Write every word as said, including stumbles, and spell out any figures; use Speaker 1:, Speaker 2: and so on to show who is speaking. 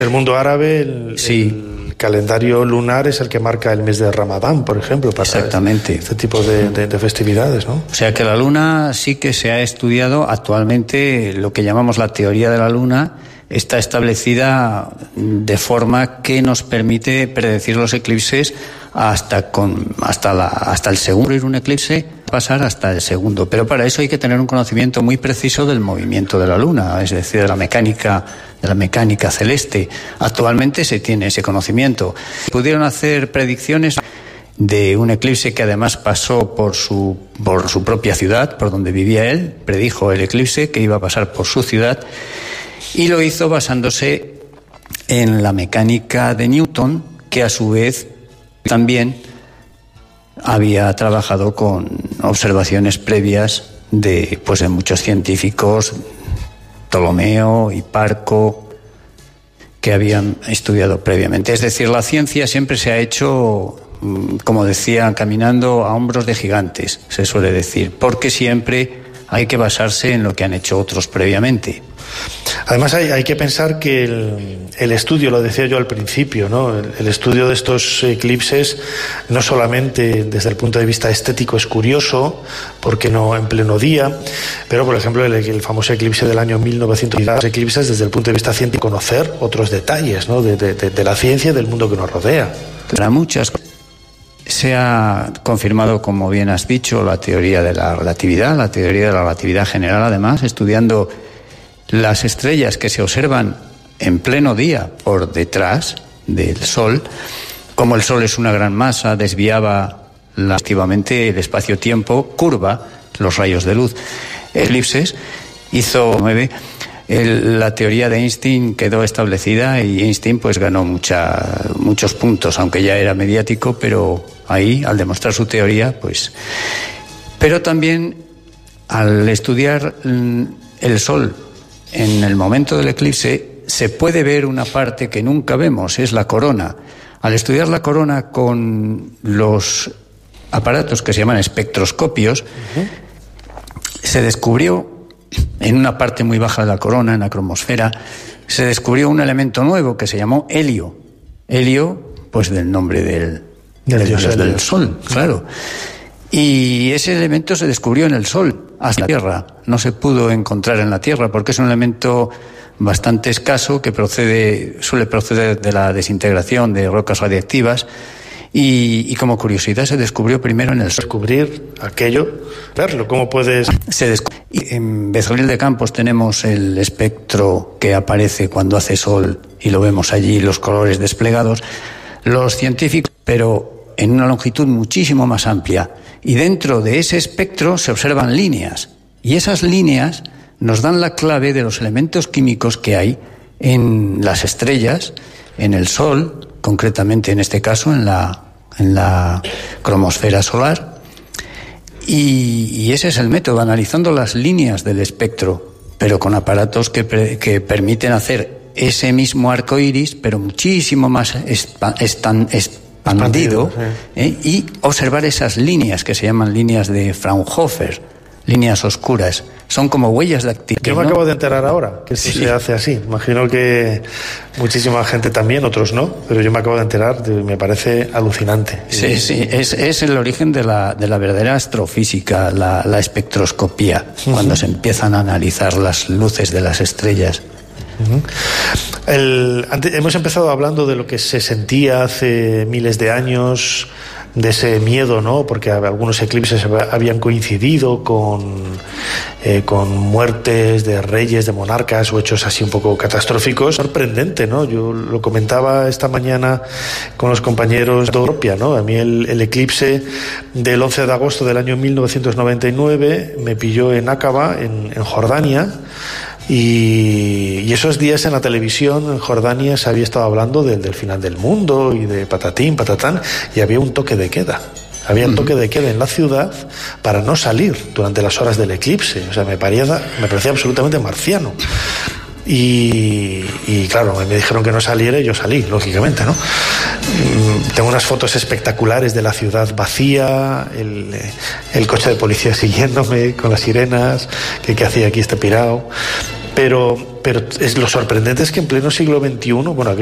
Speaker 1: El mundo árabe, el,
Speaker 2: sí.
Speaker 1: el calendario lunar es el que marca el mes de Ramadán, por ejemplo, para
Speaker 2: Exactamente.
Speaker 1: este tipo de, de, de festividades, ¿no?
Speaker 2: O sea que la luna sí que se ha estudiado actualmente. Lo que llamamos la teoría de la luna está establecida de forma que nos permite predecir los eclipses hasta con hasta la hasta el segundo. Ir un eclipse pasar hasta el segundo, pero para eso hay que tener un conocimiento muy preciso del movimiento de la luna, es decir, de la mecánica de la mecánica celeste. Actualmente se tiene ese conocimiento. Pudieron hacer predicciones de un eclipse que además pasó por su por su propia ciudad, por donde vivía él. Predijo el eclipse que iba a pasar por su ciudad y lo hizo basándose en la mecánica de Newton, que a su vez también había trabajado con observaciones previas de pues de muchos científicos, Ptolomeo, Hiparco, que habían estudiado previamente. Es decir, la ciencia siempre se ha hecho, como decía, caminando a hombros de gigantes, se suele decir, porque siempre hay que basarse en lo que han hecho otros previamente.
Speaker 1: Además hay, hay que pensar que el, el estudio, lo decía yo al principio, ¿no? El, el estudio de estos eclipses no solamente desde el punto de vista estético es curioso, porque no en pleno día, pero por ejemplo el, el famoso eclipse del año mil novecientos, los eclipses desde el punto de vista científico, conocer otros detalles, ¿no? de, de, de, de la ciencia y del mundo que nos rodea.
Speaker 2: Para muchas se ha confirmado, como bien has dicho, la teoría de la relatividad, la teoría de la relatividad general, además, estudiando las estrellas que se observan en pleno día por detrás del Sol. Como el Sol es una gran masa, desviaba la, activamente el espacio-tiempo, curva los rayos de luz. Eclipses hizo nueve. El, la teoría de Einstein quedó establecida y Einstein pues ganó mucha, muchos puntos, aunque ya era mediático, pero ahí, al demostrar su teoría, pues... Pero también, al estudiar el Sol en el momento del eclipse, se puede ver una parte que nunca vemos, es la corona. Al estudiar la corona con los aparatos que se llaman espectroscopios, uh-huh. se descubrió, en una parte muy baja de la corona, en la cromosfera, se descubrió un elemento nuevo que se llamó helio. Helio, pues del nombre del, del, dios del, del Sol, claro. Y ese elemento se descubrió en el Sol, hasta la Tierra. No se pudo encontrar en la Tierra porque es un elemento bastante escaso que procede, suele proceder de la desintegración de rocas radiactivas. Y, y como curiosidad se descubrió primero en el Sol.
Speaker 1: Descubrir aquello, verlo, ¿cómo puedes...?
Speaker 2: Se descu- y en Becerril de Campos tenemos el espectro que aparece cuando hace sol y lo vemos allí, los colores desplegados. Los científicos, pero en una longitud muchísimo más amplia. Y dentro de ese espectro se observan líneas. Y esas líneas nos dan la clave de los elementos químicos que hay en las estrellas, en el Sol, concretamente en este caso en la, en la cromosfera solar. Y, y ese es el método, analizando las líneas del espectro, pero con aparatos que, pre, que permiten hacer ese mismo arco iris, pero muchísimo más espa, estan, expandido, ¿eh? Y observar esas líneas que se llaman líneas de Fraunhofer, líneas oscuras. Son como huellas de actividad.
Speaker 1: Yo me
Speaker 2: ¿no?
Speaker 1: acabo de enterar ahora que sí. Se hace así. Imagino que muchísima gente también, otros no, pero yo me acabo de enterar, me parece alucinante.
Speaker 2: Sí, sí, es, es el origen de la, de la verdadera astrofísica, la, la espectroscopía, uh-huh. cuando se empiezan a analizar las luces de las estrellas.
Speaker 1: Uh-huh. El, antes, hemos empezado hablando de lo que se sentía hace miles de años, de ese miedo, ¿no? Porque algunos eclipses habían coincidido con, eh, con muertes de reyes, de monarcas o hechos así un poco catastróficos. Sorprendente, ¿no? Yo lo comentaba esta mañana con los compañeros de Europia, ¿no? A mí el, el eclipse del once de agosto del año mil novecientos noventa y nueve me pilló en Aqaba, en, en Jordania. Y, y esos días en la televisión en Jordania se había estado hablando del, del final del mundo y de patatín, patatán, y había un toque de queda. Había un toque de queda en la ciudad para no salir durante las horas del eclipse. O sea, me parecía, me parecía absolutamente marciano. Y, y claro, me dijeron que no saliera y yo salí, lógicamente, ¿no? Tengo unas fotos espectaculares de la ciudad vacía, el, el coche de policía siguiéndome con las sirenas, que qué hacía aquí este pirao. Pero, pero es, lo sorprendente es que en pleno siglo veintiuno, bueno,